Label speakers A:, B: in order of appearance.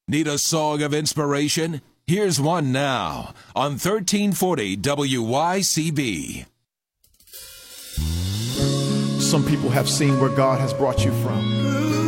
A: Need a song of inspiration? Here's one now on 1340 WYCB.
B: Some people have seen where God has brought you from.